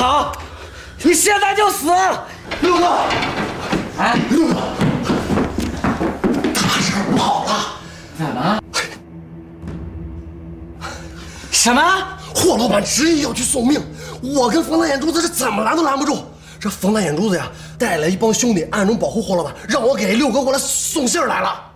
好，你现在就死！ 六哥， 哎， 六哥，大事不好了！ 怎么？什么？ 霍老板执意要去送命，我跟冯大眼珠子是怎么拦都拦不住。这冯大眼珠子呀，带来一帮兄弟暗中保护霍老板，让我给六哥过来送信儿来了。